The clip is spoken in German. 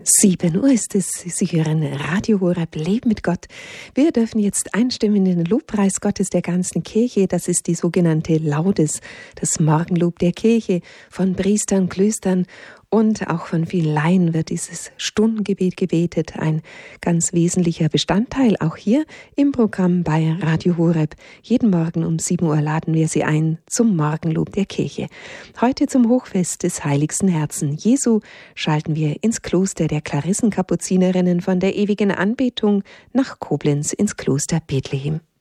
7 Uhr ist es. Sie hören Radio Horeb, Leben mit Gott. Wir dürfen jetzt einstimmen in den Lobpreis Gottes der ganzen Kirche. Das ist die sogenannte Laudes, das Morgenlob der Kirche. Von Priestern, Klöstern und auch von vielen Laien wird dieses Stundengebet gebetet. Ein ganz wesentlicher Bestandteil auch hier im Programm bei Radio Horeb. Jeden Morgen um 7 Uhr laden wir Sie ein zum Morgenlob der Kirche. Heute zum Hochfest des Heiligsten Herzen Jesu schalten wir ins Kloster der Klarissenkapuzinerinnen von der ewigen Anbetung nach Koblenz ins Kloster Bethlehem.